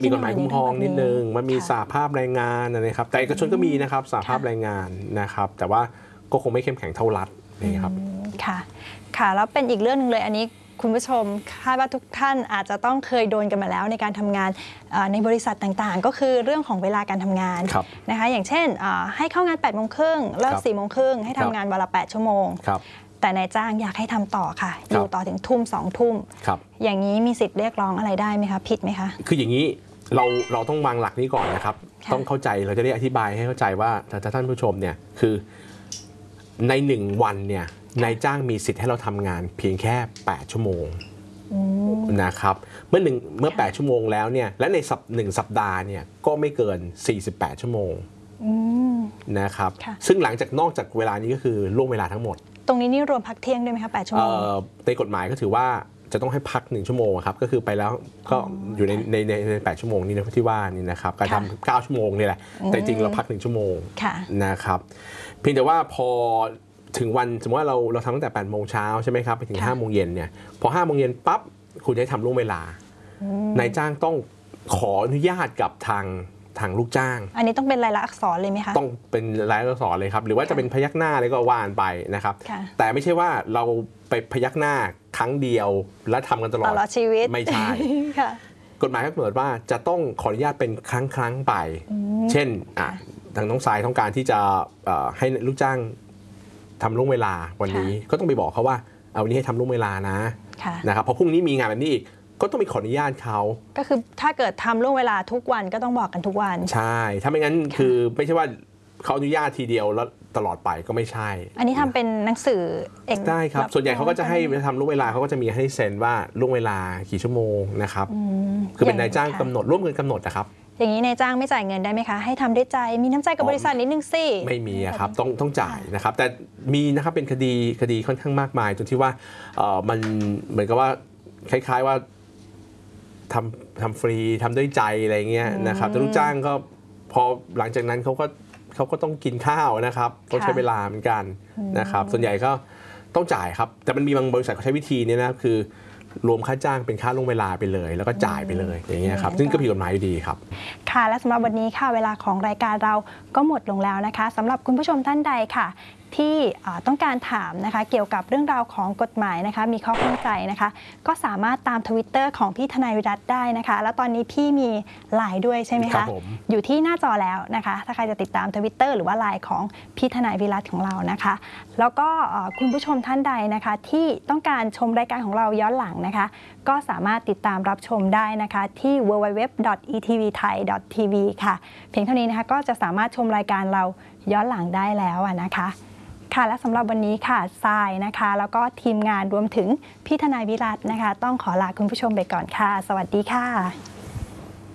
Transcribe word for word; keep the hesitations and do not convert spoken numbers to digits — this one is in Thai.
มีกฎหมายคุ้มครองนิดนึงมันมีสหภาพแรงงานนะครับแต่เอกชนก็มีนะครับสหภาพแรงงานนะครับแต่ว่าก็คงไม่เข้มแข็งเท่ารัฐนี่ครับค่ะค่ะแล้วเป็นอีกเรื่องนึงเลยอันนี้คุณผู้ชมคาดว่าทุกท่านอาจจะต้องเคยโดนกันมาแล้วในการทำงานในบริษัทต่างๆก็คือเรื่องของเวลาการทำงานนะคะอย่างเช่นให้เข้างานแปดโมงครึ่งเลิกสี่โมงครึ่งให้ทำงานวันละแปดชั่วโมงแต่นายจ้างอยากให้ทำต่อค่ะอยู่ต่อถึงทุ่มสองทุ่มอย่างนี้มีสิทธิ์เรียกร้องอะไรได้ไหมคะผิดไหมคะคืออย่างนี้เราเราต้องวางหลักนี้ก่อนนะครับต้องเข้าใจเราจะได้อธิบายให้เข้าใจว่าถ้าท่านผู้ชมเนี่ยคือในหนึ่งวันเนี่ยนายจ้างมีสิทธิ์ให้เราทำงานเพียงแค่แปดชั่วโมงนะครับเมื่อหนึ่งเมื่อแปดชั่วโมงแล้วเนี่ยและในสัปหนึ่งสัปดาห์เนี่ยก็ไม่เกินสี่สิบแปดชั่วโมงนะครับซึ่งหลังจากนอกจากเวลานี้ก็คือล่วงเวลาทั้งหมดตรงนี้นี่รวมพักเที่ยงด้วยไหมคะแปดชั่วโมงในกฎหมายก็ถือว่าจะต้องให้พักหนึ่งชั่วโมงครับก็คือไปแล้วก็อยู่ในในในแปดชั่วโมงนี้นะที่ว่านี่นะครับการทำเก้าชั่วโมงนี่แหละแต่จริงเราพักหนึ่งชั่วโมงนะครับเพียงแต่ว่าพอถึงวันสมมติว่าเราเราทำตั้งแต่แปดโมงเช้าใช่ไหมครับไปถึงห้าโมงเย็นเนี่ยพอห้าโมงเย็นปั๊บคุณจะทำล่วงเวลานายจ้างต้องขออนุญาตกับทางทางลูกจ้างอันนี้ต้องเป็นลายลักษณ์อักษรเลยไหมคะต้องเป็นลายลักษณ์อักษรเลยครับหรือว่าจะเป็นพยักหน้าอะไรก็ว่านไปนะครับแต่ไม่ใช่ว่าเราไปพยักหน้าครั้งเดียวแล้วทำกันตลอดชีวิตไม่ใช่กฎหมายกำหนดว่าจะต้องขออนุญาตเป็นครั้งครั้งไปเช่นทางน้องสายต้องการที่จะให้ลูกจ้างทำล่วงเวลาวันนี้ก็ต้องไปบอกเขาว่าเอาวันนี้ให้ทำล่วงเวลานะนะครับพอพรุ่งนี้มีงานแบบนี้อีกก็ต้องไปขออนุญาตเขาก็คือถ้าเกิดทำล่วงเวลาทุกวันก็ต้องบอกกันทุกวันใช่ถ้าไม่งั้นคือไม่ใช่ว่าเขาอนุญาตทีเดียวแล้วตลอดไปก็ไม่ใช่อันนี้ทำเป็นหนังสือเอกได้ครับส่วนใหญ่เขาก็จะให้ทำล่วงเวลาเขาก็จะมีให้เซ็นว่าล่วงเวลากี่ชั่วโมงนะครับคือเป็นนายจ้างกำหนดร่วมกันกำหนดนะครับอย่างนี้นายจ้างไม่จ่ายเงินได้ไหมคะให้ทำด้วยใจมีน้ำใจกับบริษัทนิดนึงสิไม่มีครับต้องต้องจ่ายนะครับแต่มีนะครับเป็นคดีคดีค่อนข้างมากมายตรงที่ว่ามันเหมือนกับว่าคล้ายๆว่าทำทำฟรีทำด้วยใจอะไรเงี้ยนะครับแต่ลูกจ้างก็พอหลังจากนั้นเขาก็เขาก็ต้องกินข้าวนะครับต้องใช้เวลาเหมือนกันนะครับส่วนใหญ่ก็ต้องจ่ายครับแต่มันมีบางบริษัทเขาใช้วิธีนี้นะคือรวมค่าจ้างเป็นค่าล่วงเวลาไปเลยแล้วก็จ่ายไปเลยอย่างเงี้ยครับซึ่งก็ผิดกฎหมายอยู่ดีครับค่ะและสำหรับวันนี้ค่ะเวลาของรายการเราก็หมดลงแล้วนะคะสำหรับคุณผู้ชมท่านใดค่ะที่ต้องการถามนะคะเกี่ยวกับเรื่องราวของกฎหมายนะคะมีข้อข้องใจนะคะก็สามารถตาม ทวิตเตอร์ ของพี่ทนายวิรัติได้นะคะแล้วตอนนี้พี่มีไลน์ด้วยใช่ไหมคะอยู่ที่หน้าจอแล้วนะคะถ้าใครจะติดตาม ทวิตเตอร์ หรือว่าไลน์ของพี่ทนายวิรัติของเรานะคะแล้วก็คุณผู้ชมท่านใดนะคะที่ต้องการชมรายการของเราย้อนหลังนะคะก็สามารถติดตามรับชมได้นะคะที่ ดับเบิลยู ดับเบิลยู ดับเบิลยู ดอท อี ที วี ไทย ดอท ที วี ค่ะเพียงเท่านี้นะคะก็จะสามารถชมรายการเราย้อนหลังได้แล้วนะคะค่ะและสำหรับวันนี้ค่ะทรายนะคะแล้วก็ทีมงานรวมถึงพี่ทนายวิรัตินะคะต้องขอลาคุณผู้ชมไปก่อนค่ะสวัสดีค่ะ